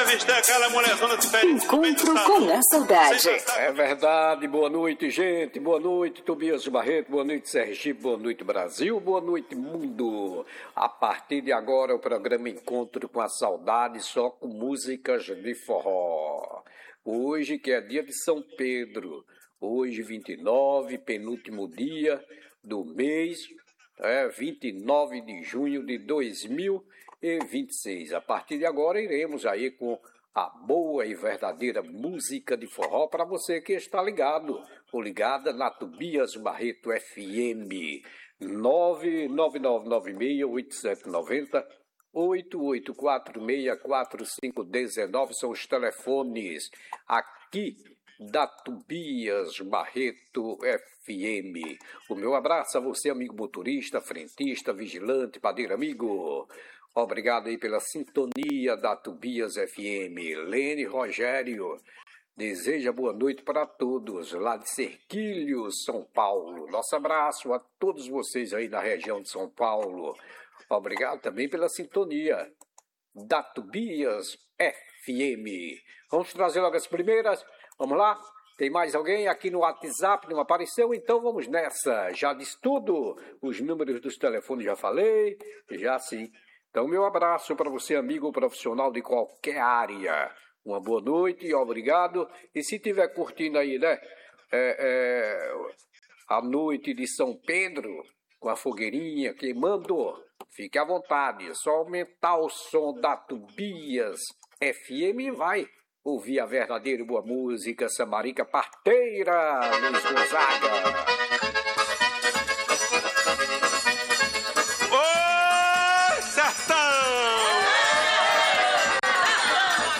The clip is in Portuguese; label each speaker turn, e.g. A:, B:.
A: avistar aquela mulherzona de pé.
B: Encontro com a saudade.
C: É verdade, boa noite, gente. Boa noite, Tobias Barreto. Boa noite, Sergipe. Boa noite, Brasil. Boa noite, mundo. A partir de agora, o programa Encontro com a Saudade, só com músicas de forró. Hoje, que é dia de São Pedro. Hoje, 29, penúltimo dia do mês, 29 de junho de 2026. A partir de agora, iremos aí com a boa e verdadeira música de forró para você que está ligado ou ligada na Tobias Barreto FM 999968790 88464519 são os telefones aqui da Tobias Barreto FM. O meu abraço a você, amigo motorista, frentista, vigilante, padeiro amigo. Obrigado aí pela sintonia da Tobias FM. Lene Rogério deseja boa noite para todos lá de Serquilho, São Paulo. Nosso abraço a todos vocês aí na região de São Paulo. Obrigado também pela sintonia da Tobias FM. Vamos trazer logo as primeiras. Vamos lá? Tem mais alguém aqui no WhatsApp? Não apareceu? Então vamos nessa. Já disse tudo. Os números dos telefones já falei. Já sim. Então, meu abraço para você, amigo profissional de qualquer área. Uma boa noite e obrigado. E se estiver curtindo aí, né? A noite de São Pedro, com a fogueirinha queimando, fique à vontade. Só aumentar o som da Tobias FM e vai ouvir a verdadeira boa música, Samarica Parteira, Luiz Gonzaga.